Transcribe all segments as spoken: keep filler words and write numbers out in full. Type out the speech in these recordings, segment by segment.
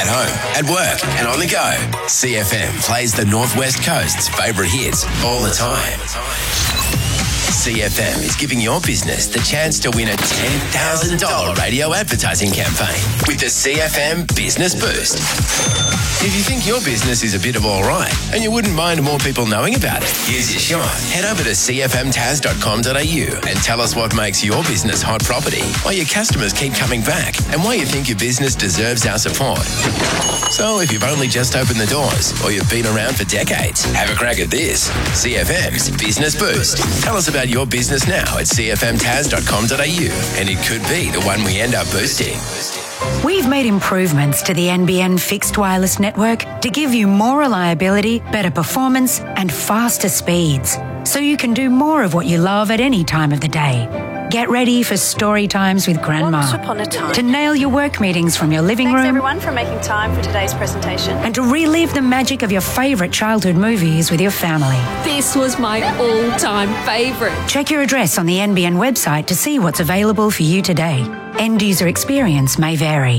At home, at work, and on the go, C F M plays the Northwest Coast's favourite hits all the time. C F M is giving your business the chance to win a ten thousand dollars radio advertising campaign with the C F M Business Boost. If you think your business is a bit of all right and you wouldn't mind more people knowing about it, here's your shot. Head over to c f m taz dot com dot a u and tell us what makes your business hot property, why your customers keep coming back, and why you think your business deserves our support. So if you've only just opened the doors or you've been around for decades, have a crack at this. C F M's Business Boost. Tell us about your business now at c f m taz dot com dot a u, and it could be the one we end up boosting. We've made improvements to the N B N fixed wireless network to give you more reliability, better performance, and faster speeds, so you can do more of what you love at any time of the day. Get ready for story times with Grandma. Once upon a time. To nail your work meetings from your living Thanks room. everyone for making time for today's presentation. And to relive the magic of your favourite childhood movies with your family. This was my all-time favourite. Check your address on the N B N website to see what's available for you today. End user experience may vary.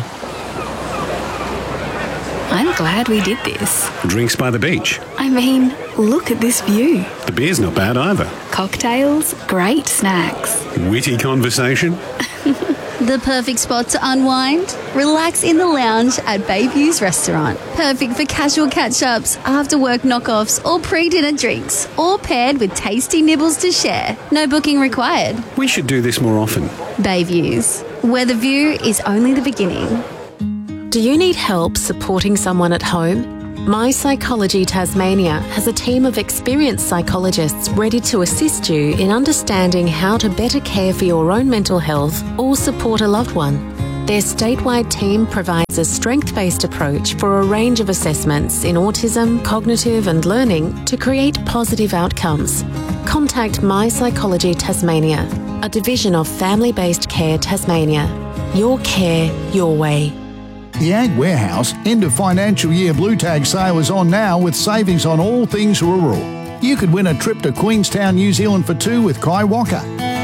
I'm glad we did this. Drinks by the beach. I mean, look at this view. The beer's not bad either. Cocktails, great snacks. Witty conversation. The perfect spot to unwind? Relax in the lounge at Bayview's restaurant. Perfect for casual catch-ups, after-work knockoffs, or pre-dinner drinks. All paired with tasty nibbles to share. No booking required. We should do this more often. Bayview's, where the view is only the beginning. Do you need help supporting someone at home? My Psychology Tasmania has a team of experienced psychologists ready to assist you in understanding how to better care for your own mental health or support a loved one. Their statewide team provides a strength-based approach for a range of assessments in autism, cognitive and learning to create positive outcomes. Contact My Psychology Tasmania, a division of Family-Based Care Tasmania. Your care, your way. The Ag Warehouse end of financial year Blue Tag sale is on now with savings on all things rural. You could win a trip to Queenstown, New Zealand for two with Kai Walker,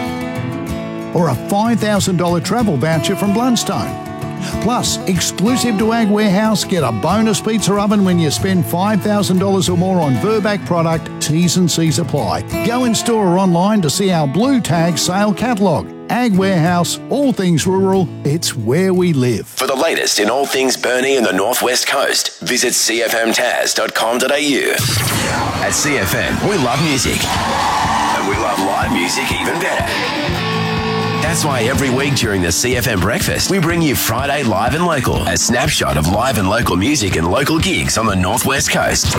or a five thousand dollars travel voucher from Blundstone. Plus, exclusive to Ag Warehouse, get a bonus pizza oven when you spend five thousand dollars or more on Verbac product. T's and C's apply. Go in store or online to see our Blue Tag sale catalogue. Ag Warehouse, all things rural, it's where we live. For the latest in all things Burnie and the Northwest Coast, visit c f m taz dot com dot a u. At C F M, we love music. And we love live music even better. That's why every week during the C F M Breakfast, we bring you Friday Live and Local, a snapshot of live and local music and local gigs on the Northwest Coast.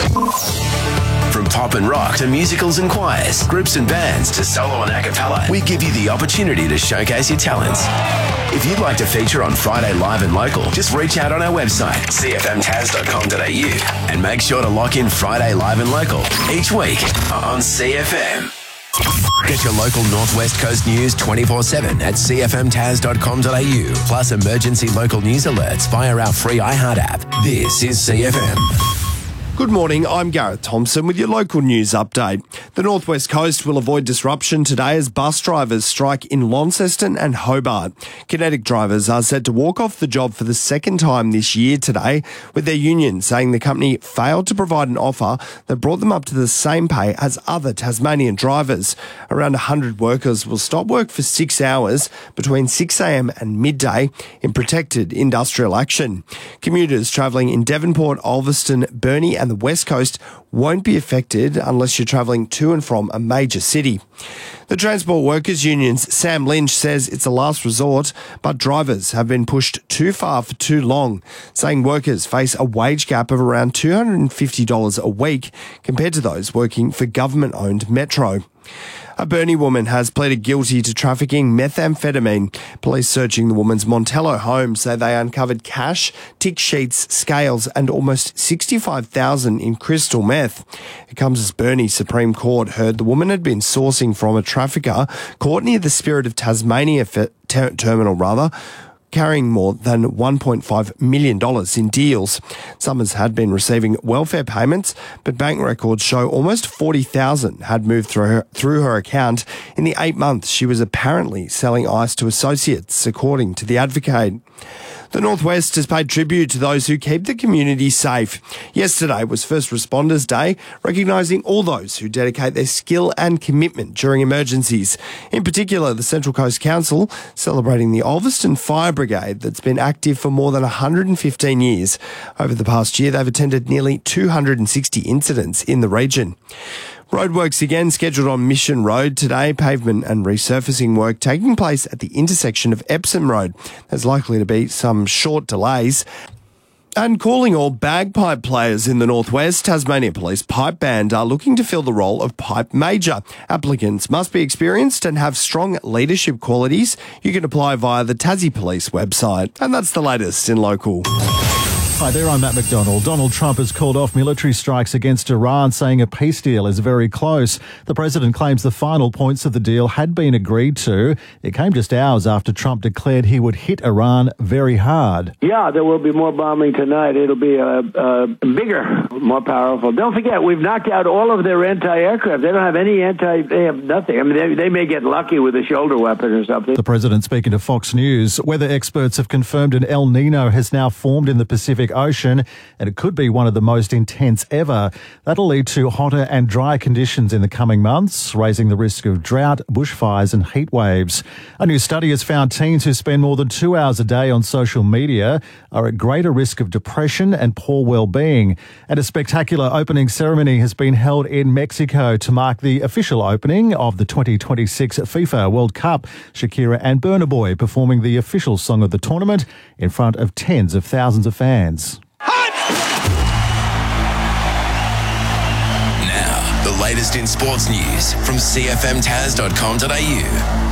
From pop and rock to musicals and choirs, groups and bands to solo and a cappella, we give you the opportunity to showcase your talents. If you'd like to feature on Friday Live and Local, just reach out on our website, c f m taz dot com dot a u, and make sure to lock in Friday Live and Local each week on C F M. Get your local Northwest Coast news twenty-four seven at c f m taz dot com dot a u, plus emergency local news alerts via our free iHeart app. This is C F M. Good morning, I'm Gareth Thompson with your local news update. The Northwest Coast will avoid disruption today as bus drivers strike in Launceston and Hobart. Kinetic drivers are set to walk off the job for the second time this year today, with their union saying the company failed to provide an offer that brought them up to the same pay as other Tasmanian drivers. Around one hundred workers will stop work for six hours between six a m and midday in protected industrial action. Commuters travelling in Devonport, Ulverston, Burnie and the West Coast won't be affected unless you're travelling to and from a major city. The Transport Workers Union's Sam Lynch says it's a last resort, but drivers have been pushed too far for too long, saying workers face a wage gap of around two hundred fifty dollars a week compared to those working for government-owned Metro. A Burnie woman has pleaded guilty to trafficking methamphetamine. Police searching the woman's Montello home say they uncovered cash, tick sheets, scales and almost sixty-five thousand dollars in crystal meth. It comes as Burnie Supreme Court heard the woman had been sourcing from a trafficker caught near the Spirit of Tasmania fe- ter- terminal, rather, carrying more than one point five million dollars in deals. Summers had been receiving welfare payments, but bank records show almost forty thousand dollars had moved through her, through her account in the eight months she was apparently selling ice to associates, according to The Advocate. The Northwest has paid tribute to those who keep the community safe. Yesterday was First Responders Day, recognising all those who dedicate their skill and commitment during emergencies. In particular, the Central Coast Council celebrating the Ulverston Fire Brigade that's been active for more than one hundred fifteen years. Over the past year, they've attended nearly two hundred sixty incidents in the region. Roadworks again scheduled on Mission Road today. Pavement and resurfacing work taking place at the intersection of Epsom Road. There's likely to be some short delays. And calling all bagpipe players in the Northwest, Tasmania Police Pipe Band are looking to fill the role of pipe major. Applicants must be experienced and have strong leadership qualities. You can apply via the Tassie Police website. And that's the latest in local. Hi there, I'm Matt McDonald. Donald Trump has called off military strikes against Iran, saying a peace deal is very close. The president claims the final points of the deal had been agreed to. It came just hours after Trump declared he would hit Iran very hard. Yeah, there will be more bombing tonight. It'll be uh, uh, bigger, more powerful. Don't forget, we've knocked out all of their anti-aircraft. They don't have any anti, they have nothing. I mean, they, they may get lucky with a shoulder weapon or something. The president speaking to Fox News. Weather experts have confirmed an El Nino has now formed in the Pacific Ocean, and it could be one of the most intense ever. That'll lead to hotter and drier conditions in the coming months, raising the risk of drought, bushfires and heat waves. A new study has found teens who spend more than two hours a day on social media are at greater risk of depression and poor well-being. And a spectacular opening ceremony has been held in Mexico to mark the official opening of the twenty twenty-six FIFA World Cup. Shakira and Burna Boy performing the official song of the tournament in front of tens of thousands of fans. Now, the latest in sports news from c f m taz dot com dot a u.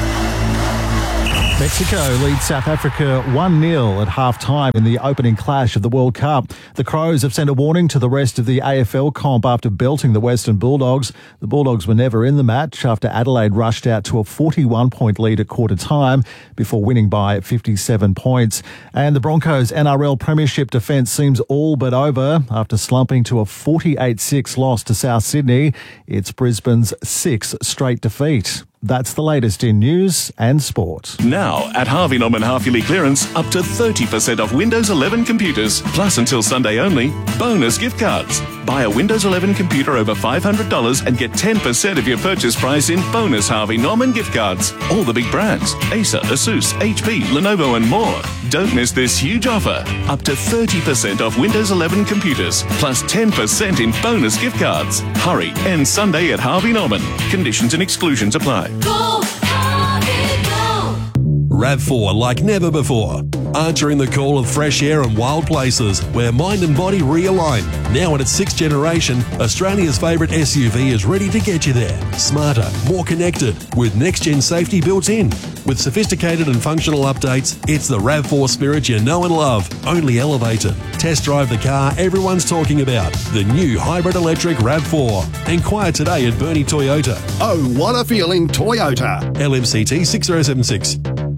Mexico leads South Africa one nil at half-time in the opening clash of the World Cup. The Crows have sent a warning to the rest of the A F L comp after belting the Western Bulldogs. The Bulldogs were never in the match after Adelaide rushed out to a forty-one point lead at quarter-time before winning by fifty-seven points. And the Broncos' N R L Premiership defence seems all but over after slumping to a forty-eight six loss to South Sydney. It's Brisbane's sixth straight defeat. That's the latest in news and sport. Now, at Harvey Norman half-yearly clearance, up to thirty percent off Windows eleven computers. Plus, until Sunday only, bonus gift cards. Buy a Windows eleven computer over five hundred dollars and get ten percent of your purchase price in bonus Harvey Norman gift cards. All the big brands, Acer, Asus, H P, Lenovo and more. Don't miss this huge offer. Up to thirty percent off Windows eleven computers, plus ten percent in bonus gift cards. Hurry, end Sunday at Harvey Norman. Conditions and exclusions apply. Go, Harvey, go! RAV four like never before. Answering the call of fresh air and wild places where mind and body realign. Now in its sixth generation, Australia's favourite S U V is ready to get you there. Smarter, more connected, with next-gen safety built in. With sophisticated and functional updates, it's the RAV four spirit you know and love, only elevated. Test drive the car everyone's talking about, the new hybrid electric RAV four. Inquire today at Bernie Toyota. Oh, what a feeling, Toyota. L M C T six zero seven six.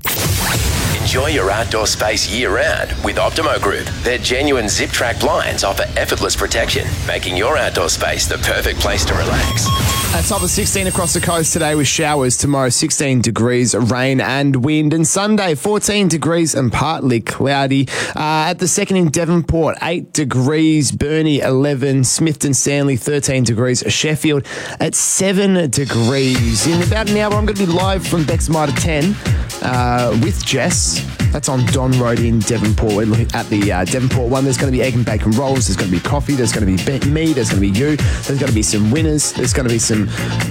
Enjoy your outdoor space year-round with Optimo Group. Their genuine zip-track blinds offer effortless protection, making your outdoor space the perfect place to relax. A top of sixteen across the coast today with showers. Tomorrow, sixteen degrees, rain and wind. And Sunday, fourteen degrees and partly cloudy. Uh, at the second in Devonport, eight degrees. Burnie, eleven. Smithton Stanley, thirteen degrees. Sheffield at seven degrees. In about an hour, I'm going to be live from Bexmar ten uh, with Jess. That's on Don Road in Devonport. We're looking at the uh, Devonport one. There's going to be egg and bacon rolls. There's going to be coffee. There's going to be me. There's going to be you. There's going to be some winners. There's going to be some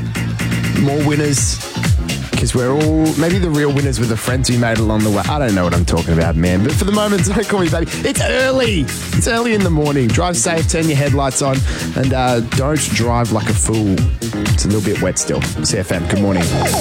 more winners. Because we're all, maybe the real winners were the friends we made along the way. I don't know what I'm talking about, man. But for the moment, don't call me baby. It's early. It's early in the morning. Drive safe, turn your headlights on, and uh, don't drive like a fool. It's a little bit wet still. C F M, good morning.